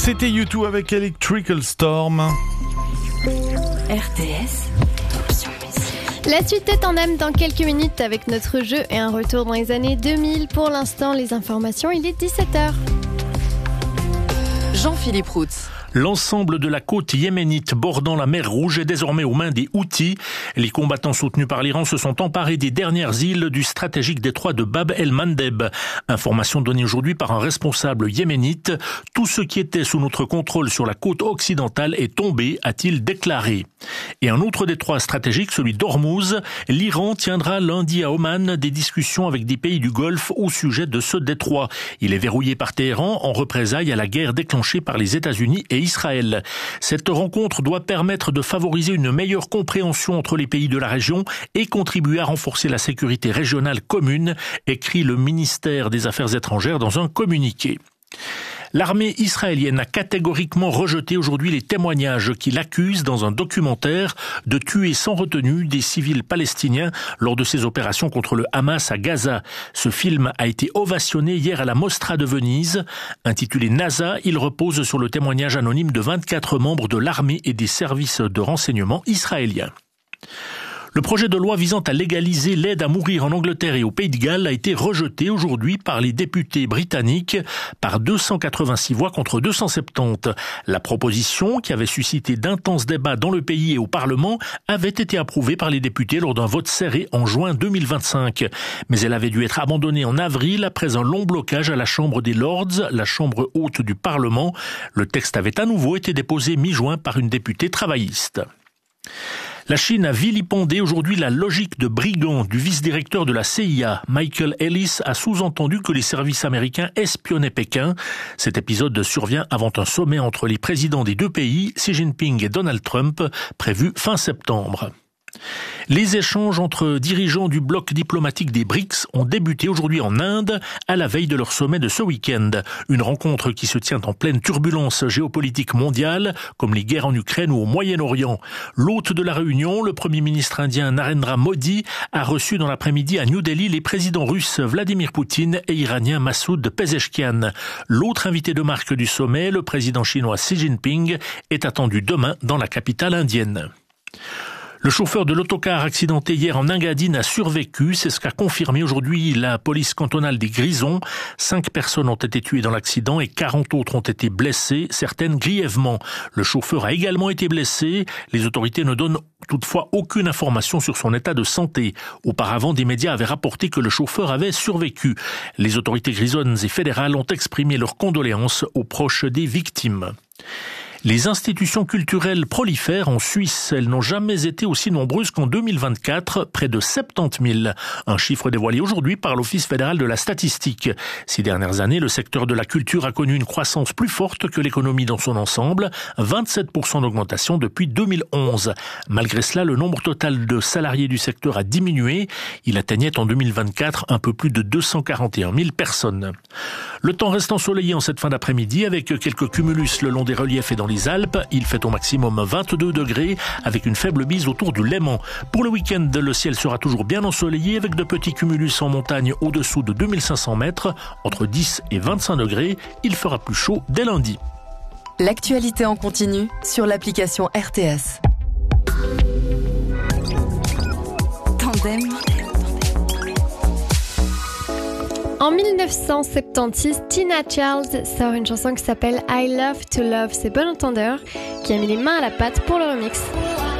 C'était U2 avec Electrical Storm. RTS. La suite est en âme dans quelques minutes avec notre jeu et un retour dans les années 2000. Pour l'instant, les informations, il est 17h. Jean-Philippe Routz. L'ensemble de la côte yéménite bordant la mer Rouge est désormais aux mains des Houthis. Les combattants soutenus par l'Iran se sont emparés des dernières îles du stratégique détroit de Bab el-Mandeb. Information donnée aujourd'hui par un responsable yéménite. Tout ce qui était sous notre contrôle sur la côte occidentale est tombé, a-t-il déclaré. Et un autre détroit stratégique, celui d'Ormuz. L'Iran tiendra lundi à Oman des discussions avec des pays du Golfe au sujet de ce détroit. Il est verrouillé par Téhéran en représailles à la guerre déclenchée par les États-Unis et Israël. Cette rencontre doit permettre de favoriser une meilleure compréhension entre les pays de la région et contribuer à renforcer la sécurité régionale commune, écrit le ministère des Affaires étrangères dans un communiqué. L'armée israélienne a catégoriquement rejeté aujourd'hui les témoignages qui l'accusent dans un documentaire de tuer sans retenue des civils palestiniens lors de ses opérations contre le Hamas à Gaza. Ce film a été ovationné hier à la Mostra de Venise. Intitulé NASA, il repose sur le témoignage anonyme de 24 membres de l'armée et des services de renseignement israéliens. Le projet de loi visant à légaliser l'aide à mourir en Angleterre et au Pays de Galles a été rejeté aujourd'hui par les députés britanniques par 286 voix contre 270. La proposition, qui avait suscité d'intenses débats dans le pays et au Parlement, avait été approuvée par les députés lors d'un vote serré en juin 2025. Mais elle avait dû être abandonnée en avril après un long blocage à la Chambre des Lords, la chambre haute du Parlement. Le texte avait à nouveau été déposé mi-juin par une députée travailliste. La Chine a vilipendé aujourd'hui la logique de brigand du vice-directeur de la CIA. Michael Ellis a sous-entendu que les services américains espionnaient Pékin. Cet épisode survient avant un sommet entre les présidents des deux pays, Xi Jinping et Donald Trump, prévu fin septembre. Les échanges entre dirigeants du bloc diplomatique des BRICS ont débuté aujourd'hui en Inde, à la veille de leur sommet de ce week-end. Une rencontre qui se tient en pleine turbulence géopolitique mondiale, comme les guerres en Ukraine ou au Moyen-Orient. L'hôte de la réunion, le Premier ministre indien Narendra Modi, a reçu dans l'après-midi à New Delhi les présidents russes Vladimir Poutine et iranien Massoud Pezeshkian. L'autre invité de marque du sommet, le président chinois Xi Jinping, est attendu demain dans la capitale indienne. Le chauffeur de l'autocar accidenté hier en Engadine a survécu, c'est ce qu'a confirmé aujourd'hui la police cantonale des Grisons. 5 personnes ont été tuées dans l'accident et 40 autres ont été blessées, certaines grièvement. Le chauffeur a également été blessé. Les autorités ne donnent toutefois aucune information sur son état de santé. Auparavant, des médias avaient rapporté que le chauffeur avait survécu. Les autorités grisonnes et fédérales ont exprimé leurs condoléances aux proches des victimes. Les institutions culturelles prolifèrent en Suisse. Elles n'ont jamais été aussi nombreuses qu'en 2024, près de 70 000. Un chiffre dévoilé aujourd'hui par l'Office fédéral de la statistique. Ces dernières années, le secteur de la culture a connu une croissance plus forte que l'économie dans son ensemble, 27% d'augmentation depuis 2011. Malgré cela, le nombre total de salariés du secteur a diminué. Il atteignait en 2024 un peu plus de 241 000 personnes. Le temps reste ensoleillé en cette fin d'après-midi avec quelques cumulus le long des reliefs et dans les Alpes. Il fait au maximum 22 degrés avec une faible bise autour du Léman. Pour le week-end, le ciel sera toujours bien ensoleillé avec de petits cumulus en montagne au-dessous de 2500 mètres. Entre 10 et 25 degrés, il fera plus chaud dès lundi. L'actualité en continu sur l'application RTS. Tandem. En 1976, Tina Charles sort une chanson qui s'appelle I Love to Love. C'est Bon Entendeur qui a mis les mains à la pâte pour le remix.